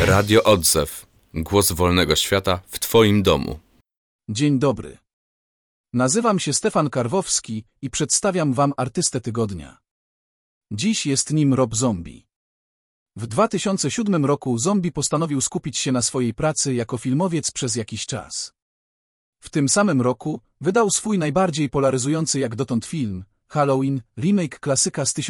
Radio Odzew. Głos wolnego świata w Twoim domu. Dzień dobry. Nazywam się Stefan Karwowski i przedstawiam Wam artystę tygodnia. Dziś jest nim Rob Zombie. W 2007 roku Zombie postanowił skupić się na swojej pracy jako filmowiec przez jakiś czas. W tym samym roku wydał swój najbardziej polaryzujący jak dotąd film, Halloween, remake klasyka z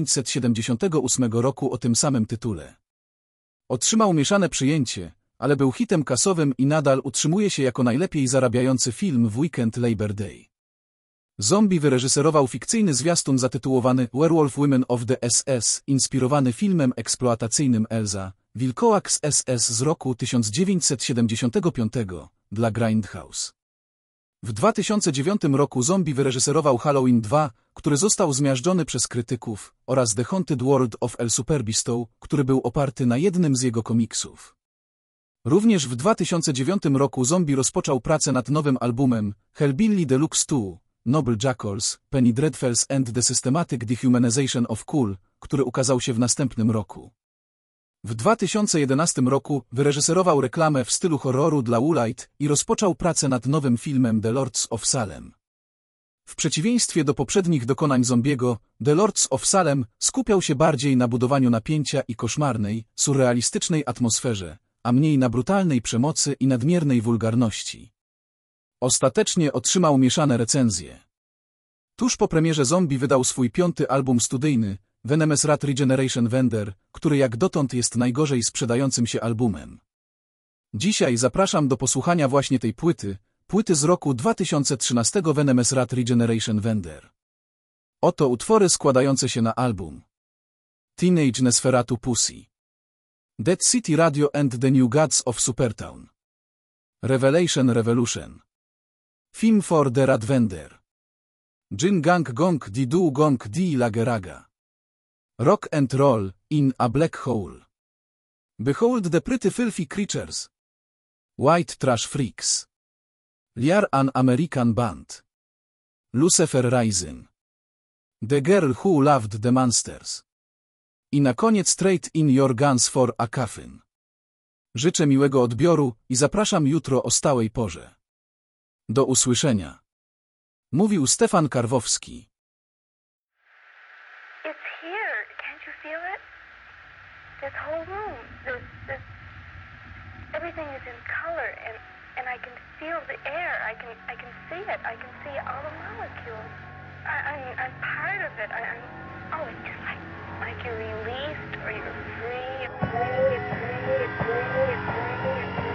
1978 roku o tym samym tytule. Otrzymał mieszane przyjęcie, ale był hitem kasowym i nadal utrzymuje się jako najlepiej zarabiający film w weekend Labor Day. Zombie wyreżyserował fikcyjny zwiastun zatytułowany Werewolf Women of the SS, inspirowany filmem eksploatacyjnym Elza, Wilkołak z SS z roku 1975 dla Grindhouse. W 2009 roku Zombie wyreżyserował Halloween 2, który został zmiażdżony przez krytyków, oraz The Haunted World of El Superbesto, który był oparty na jednym z jego komiksów. Również w 2009 roku Zombie rozpoczął pracę nad nowym albumem Hellbilly Deluxe 2, Noble Jackals, Penny Dreadfuls and the Systematic Dehumanization of Cool, który ukazał się w następnym roku. W 2011 roku wyreżyserował reklamę w stylu horroru dla Woolite i rozpoczął pracę nad nowym filmem The Lords of Salem. W przeciwieństwie do poprzednich dokonań Zombiego, The Lords of Salem skupiał się bardziej na budowaniu napięcia i koszmarnej, surrealistycznej atmosferze, a mniej na brutalnej przemocy i nadmiernej wulgarności. Ostatecznie otrzymał mieszane recenzje. Tuż po premierze Zombie wydał swój 5. album studyjny, Venomous Rat Regeneration Vender, który jak dotąd jest najgorzej sprzedającym się albumem. Dzisiaj zapraszam do posłuchania właśnie tej płyty z roku 2013 Venomous Rat Regeneration Vender. Oto utwory składające się na album. Teenage Nosferatu Pussy, Dead City Radio and the New Gods of Supertown, Revelation Revolution, Film for the Rat Vender, Jin Gang Gong Di Du Gong Di Lageraga, Rock and Roll in a Black Hole, Behold the Pretty Filthy Creatures, White Trash Freaks, Liar an American Band, Lucifer Rising, The Girl Who Loved the Monsters. I na koniec Trade in Your Guns for a Coffin. Życzę miłego odbioru i zapraszam jutro o stałej porze. Do usłyszenia. Mówił Stefan Karwowski. It's here. Can't you feel it? This whole room, this everything is in color, and I can feel the air. I can see it. I can see all the molecules. I'm part of it. It's just like you're released or you're free.